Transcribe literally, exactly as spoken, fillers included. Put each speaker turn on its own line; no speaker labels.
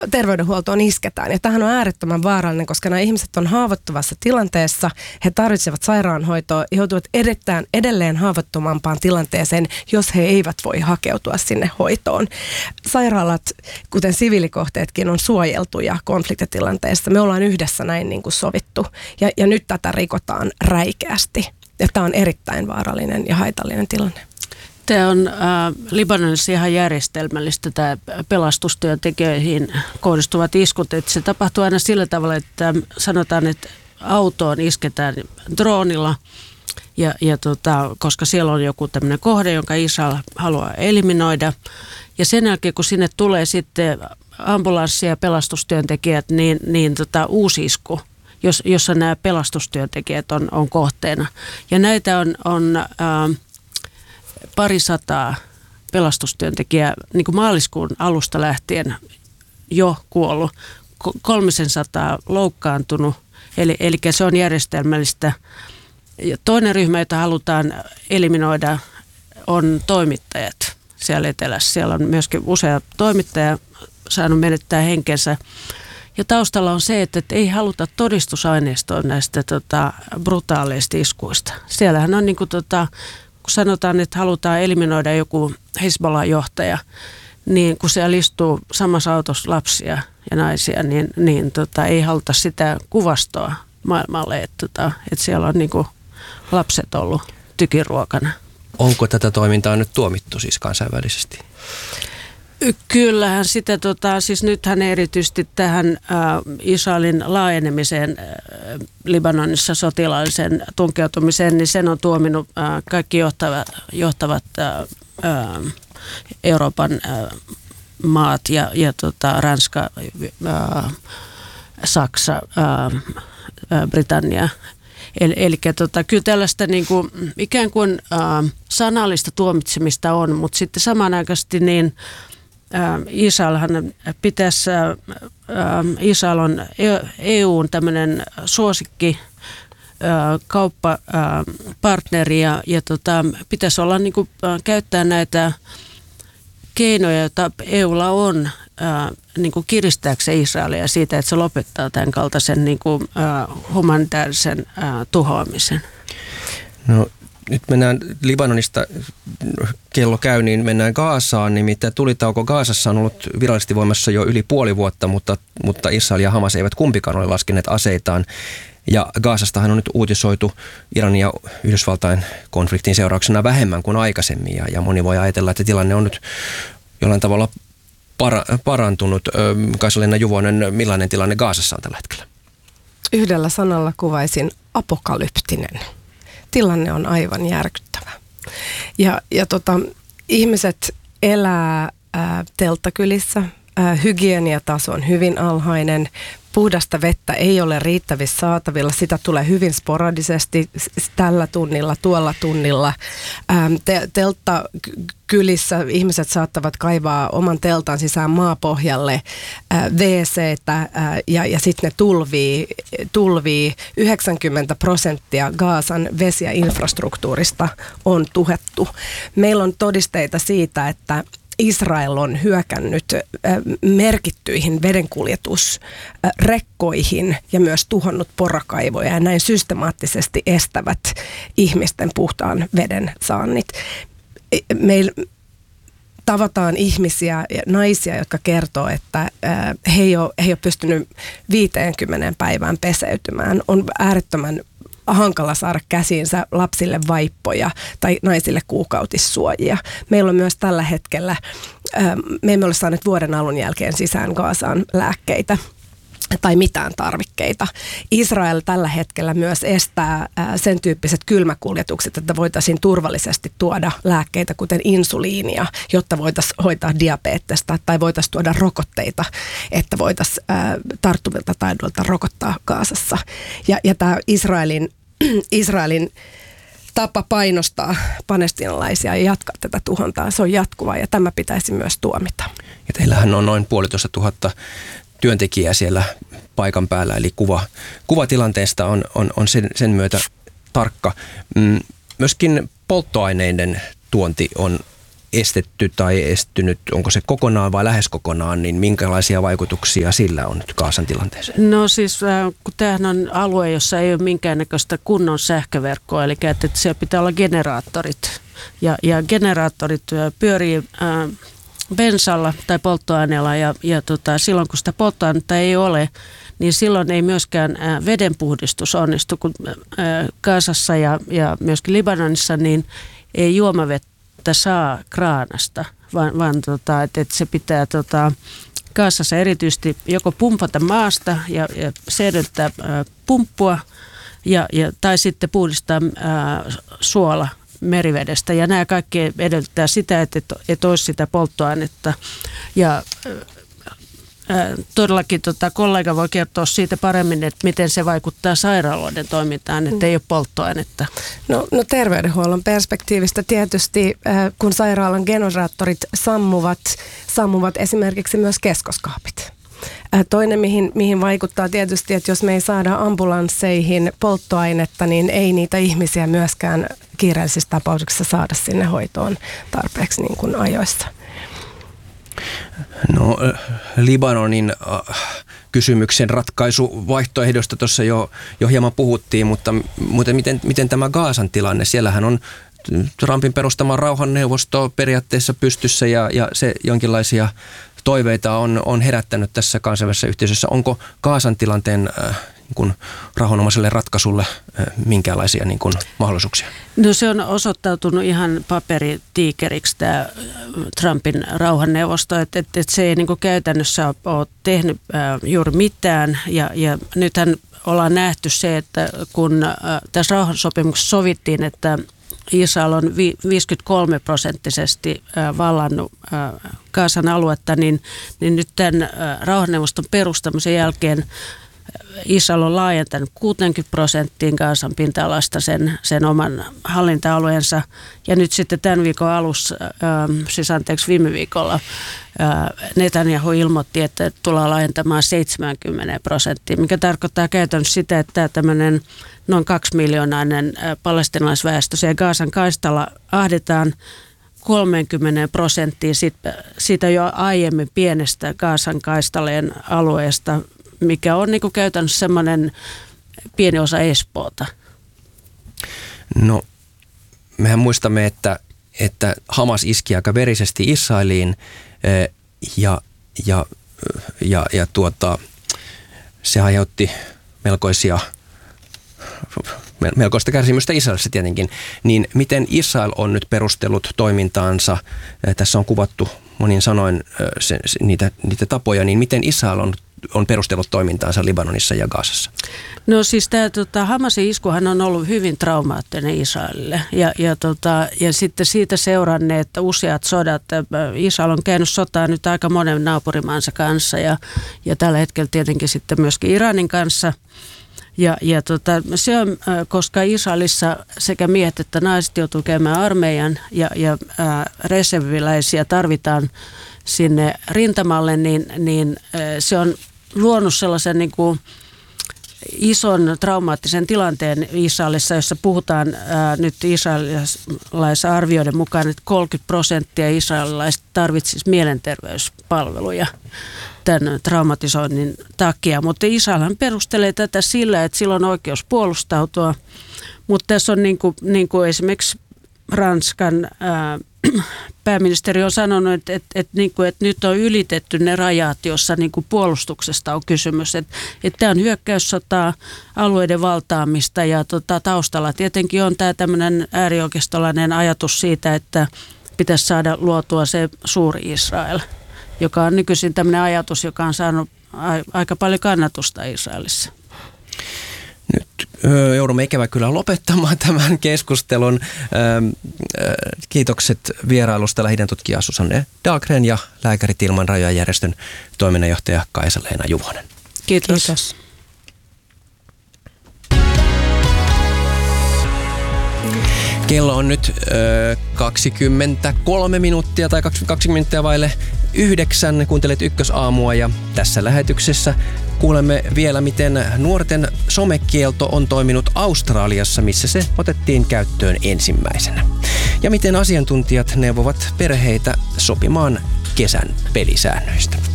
terveydenhuoltoon isketään. Ja tämähän on äärettömän vaarallinen, koska nämä ihmiset on haavoittuvassa tilanteessa, he tarvitsevat sairaanhoitoa, he joutuvat edetään edelleen haavoittuvampaan tilanteeseen, jos he eivät voi hakeutua sinne hoitoon. Sairaalat, kuten siviilikohteetkin, on suojeltuja konfliktitilanteessa. Me ollaan yhdessä näin niin kuin sovittu, ja, ja nyt tätä rikotaan räikeästi. Ja tämä on erittäin vaarallinen ja haitallinen tilanne.
Tämä on äh, Libanonissa ihan järjestelmällistä, tämä pelastustyöntekijöihin kohdistuvat iskut. Että se tapahtuu aina sillä tavalla, että sanotaan, että autoon isketään droonilla, ja, ja tota, koska siellä on joku tämmöinen kohde, jonka Israel haluaa eliminoida. Ja sen jälkeen, kun sinne tulee sitten ambulanssi ja pelastustyöntekijät, niin, niin tota, uusi isku, jos, jossa nämä pelastustyöntekijät on, on kohteena. Ja näitä on... on äh, pari sataa pelastustyöntekijää niin kuin maaliskuun alusta lähtien jo kuollut, kolmisen sataa loukkaantunut, eli, eli se on järjestelmällistä. Ja toinen ryhmä, jota halutaan eliminoida, on toimittajat siellä etelässä. Siellä on myöskin usea toimittaja saanut menettää henkensä. Ja taustalla on se, että ei haluta todistusaineistoa näistä tota, brutaaleista iskuista. Siellähän on niin kuin, tota, kun sanotaan, että halutaan eliminoida joku Hezbollah-johtaja, niin kun siellä istuu samassa autossa lapsia ja naisia, niin, niin tota, ei haluta sitä kuvastoa maailmalle, että, tota, että siellä on niin kuin lapset ollut tykiruokana.
Onko tätä toimintaa nyt tuomittu siis kansainvälisesti?
Kyllähän sitä, tota, siis nythän erityisesti tähän äh, Israelin laajenemiseen äh, Libanonissa sotilaallisen tunkeutumiseen, niin sen on tuominut äh, kaikki johtavat, johtavat äh, äh, Euroopan äh, maat ja, ja tota, Ranska, äh, Saksa, äh, äh, Britannia. Eli, eli tota, kyllä tällaista niin kuin, ikään kuin äh, sanallista tuomitsemista on, mutta sitten samanaikaisesti niin Israelhan pitäisi, Israel on E U:n tämmöinen suosikki kauppapartneri ja, ja tota, pitäisi olla niin kuin, käyttää näitä keinoja, joita E U:lla on niin kuin kiristääkseen Israelia siitä, että se lopettaa tämän kaltaisen niin kuin, humanitaarisen tuhoamisen.
No. Nyt mennään Libanonista, kello käy, niin mennään Gazaan. Nimittäin tulitauko Gazassa on ollut virallisesti voimassa jo yli puoli vuotta, mutta, mutta Israel ja Hamas eivät kumpikaan ole laskeneet aseitaan. Ja Gazastahan on nyt uutisoitu Iranin ja Yhdysvaltain konfliktin seurauksena vähemmän kuin aikaisemmin. Ja, ja moni voi ajatella, että tilanne on nyt jollain tavalla para, parantunut. Kaisa-Leena Juvonen, millainen tilanne Gazassa on tällä hetkellä?
Yhdellä sanalla kuvaisin apokalyptinen. Tilanne on aivan järkyttävä. Ja, ja tota, ihmiset elää ää, telttakylissä, ää, hygieniataso on hyvin alhainen, puhdasta vettä ei ole riittävissä saatavilla, sitä tulee hyvin sporadisesti tällä tunnilla, tuolla tunnilla. Ää, te, telttakylissä ihmiset saattavat kaivaa oman teltan sisään maapohjalle ää, WC:tä ää, ja, ja sitten ne tulvii, tulvii. yhdeksänkymmentä prosenttia Gazan vesi- ja infrastruktuurista on tuhettu. Meillä on todisteita siitä, että Israel on hyökännyt merkittyihin vedenkuljetusrekkoihin ja myös tuhonnut porakaivoja ja näin systemaattisesti estävät ihmisten puhtaan veden saannit. Meillä tavataan ihmisiä ja naisia, jotka kertoo, että he ei ole, he ei ole pystynyt viiteenkymmeneen päivään peseytymään. On äärettömän hankala saada käsiinsä lapsille vaippoja tai naisille kuukautissuojia. Meillä on myös tällä hetkellä, me emme ole saaneet vuoden alun jälkeen sisään Gazaan lääkkeitä tai mitään tarvikkeita. Israel tällä hetkellä myös estää sen tyyppiset kylmäkuljetukset, että voitaisiin turvallisesti tuoda lääkkeitä, kuten insuliinia, jotta voitaisiin hoitaa diabeettista tai voitaisiin tuoda rokotteita, että voitaisiin tarttuvilta taidoilta rokottaa Gazassa. Ja, ja tämä Israelin, Israelin tapa painostaa palestiinalaisia ja jatkaa tätä tuhontaa, se on jatkuvaa ja tämä pitäisi myös tuomita.
Ja teillähän on noin puolitoista tuhatta työntekijää siellä paikan päällä, eli kuva, kuvatilanteesta on, on, on sen, sen myötä tarkka. Myöskin polttoaineiden tuonti on estetty tai estynyt, onko se kokonaan vai lähes kokonaan, niin minkälaisia vaikutuksia sillä on nyt Gazan tilanteeseen?
No siis, kun tämähän on alue, jossa ei ole minkäännäköistä kunnon sähköverkkoa, eli että siellä pitää olla generaattorit. Ja, ja generaattorit pyörii ää, bensalla tai polttoaineella, ja, ja tota, silloin kun sitä polttoainetta ei ole, niin silloin ei myöskään ää, vedenpuhdistus onnistu, kun ää, Gazassa ja, ja myöskin Libanonissa, niin ei juomavettä saa kraanasta, vaan, vaan tota, että et se pitää tota, Gazassa erityisesti joko pumpata maasta ja, ja se edellyttää ää, pumppua ja, ja, tai sitten puhdistaa ää, suola merivedestä. Ja nämä kaikki edellyttää sitä, että et, et olisi sitä polttoainetta. Ja ää, todellakin tota, kollega voi kertoa siitä paremmin, että miten se vaikuttaa sairaaloiden toimintaan, että ei ole polttoainetta.
No, no terveydenhuollon perspektiivistä tietysti, äh, kun sairaalan generaattorit sammuvat, sammuvat esimerkiksi myös keskoskaapit. Äh, toinen, mihin, mihin vaikuttaa tietysti, että jos me ei saada ambulansseihin polttoainetta, niin ei niitä ihmisiä myöskään kiireellisissä tapauksissa saada sinne hoitoon tarpeeksi niin kuin ajoissa.
No, Libanonin äh, kysymyksen ratkaisuvaihtoehdosta tuossa jo, jo hieman puhuttiin, mutta, mutta miten, miten tämä Gazan tilanne? Siellähän on Trumpin perustama rauhanneuvosto periaatteessa pystyssä ja, ja se jonkinlaisia toiveita on, on herättänyt tässä kansainvälisessä yhteisössä. Onko Gazan tilanteen äh, niin rauhanomaiselle ratkaisulle äh, minkälaisia niin kuin, mahdollisuuksia?
No se on osoittautunut ihan paperitiikeriksi tämä Trumpin rauhanneuvosto, että, että, että se ei niin kuin käytännössä ole tehnyt äh, juuri mitään ja, ja nythän ollaan nähty se, että kun äh, tässä rauhansopimuksessa sovittiin, että Israel on viisikymmentäkolme prosenttisesti vallannut Gazan aluetta, niin, niin nyt tämän rauhanneuvoston perustamisen jälkeen Israel on laajentanut kuusikymmentä prosenttiin Gazan pinta-alasta sen, sen oman hallinta-alueensa. Ja nyt sitten tämän viikon alussa, siis anteeksi viime viikolla, Netanyahu ilmoitti, että tullaan laajentamaan seitsemänkymmentä prosenttia, mikä tarkoittaa käytännössä sitä, että tämmöinen noin kaksi miljoonainen palestiinalaisväestö siellä Gazan kaistalla ahdetaan kolmekymmentä prosenttia siitä, siitä jo aiemmin pienestä Gazan kaistaleen alueesta, mikä on niin kuin käytännössä semmoinen pieni osa Espoota.
No, mehän muistamme, että, että Hamas iski aika verisesti Israeliin ja, ja, ja, ja tuota, se aiheutti melkoisia, melkoista kärsimystä Israelissa tietenkin. Niin miten Israel on nyt perustellut toimintaansa? Tässä on kuvattu monin sanoin se, se, niitä, niitä tapoja, niin miten Israel on on perustellut toimintaansa Libanonissa ja Gazassa?
No siis tämä tota, Hamasin iskuhan on ollut hyvin traumaattinen Israelille ja, ja, tota, ja sitten siitä seuranneet useat sodat. Israel on käynyt sotaa nyt aika monen naapurimaansa kanssa ja, ja tällä hetkellä tietenkin sitten myöskin Iranin kanssa. Ja, ja tota, se on, koska Israelissa sekä miehet että naiset joutuu käymään armeijan ja, ja ää, reserviläisiä tarvitaan sinne rintamalle, niin, niin se on luonut sellaisen niin kuin ison traumaattisen tilanteen Israelissa, jossa puhutaan ää, nyt israelilaisen arvioiden mukaan, että kolmekymmentä prosenttia israelilaisista tarvitsisi mielenterveyspalveluja tämän traumatisoinnin takia. Mutta Israelhan perustelee tätä sillä, että sillä on oikeus puolustautua, mutta tässä on niin kuin, niin kuin esimerkiksi Ranskan ää, pääministeri on sanonut, että, että, että, että, että nyt on ylitetty ne rajat, jossa niin kuin puolustuksesta on kysymys. Että, että tämä on hyökkäyssotaa, alueiden valtaamista ja tota, taustalla tietenkin on tämä tämmöinen äärioikeistolainen ajatus siitä, että pitäisi saada luotua se suuri Israel, joka on nykyisin tämmöinen ajatus, joka on saanut aika paljon kannatusta Israelissa.
Nyt joudumme ikävä kyllä lopettamaan tämän keskustelun. Kiitokset vierailusta lähidän tutkija Susanne Dahlgren ja Lääkärit ilman rajoja -järjestön toiminnanjohtaja Kaisa-Leena Juvonen.
Kiitos.
Kiitos.
Kello on nyt ö, kaksikymmentäkolme minuuttia tai kaksikymmentä minuuttia vaille yhdeksän. Kuuntelet Ykkösaamua ja tässä lähetyksessä kuulemme vielä, miten nuorten somekielto on toiminut Australiassa, missä se otettiin käyttöön ensimmäisenä. ja miten asiantuntijat neuvovat perheitä sopimaan kesän pelisäännöistä.